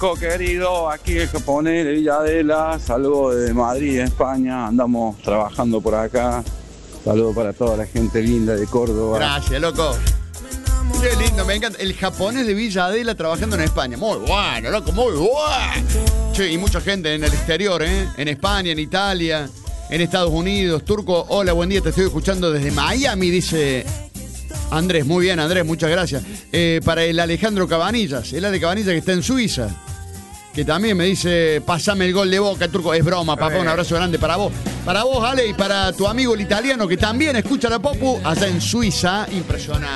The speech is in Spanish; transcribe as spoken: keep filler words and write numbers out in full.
Loco querido, aquí el japonés de Villadela, salgo de Madrid, España, andamos trabajando por acá. Saludos para toda la gente linda de Córdoba. Gracias, loco. Qué lindo, me encanta. El japonés de Villa Adela trabajando en España. Muy bueno, loco, muy bueno. Che, y mucha gente en el exterior, ¿eh? En España, en Italia, en Estados Unidos. Turco, hola, buen día, te estoy escuchando desde Miami, dice Andrés. Muy bien, Andrés, muchas gracias. Eh, para el Alejandro Cabanillas, el Ale Cabanillas que está en Suiza, que también me dice, pasame el gol de Boca, Turco. Es broma, papá, un abrazo grande para vos. Para vos, Ale, y para tu amigo el italiano que también escucha la Popu allá en Suiza. Impresionante.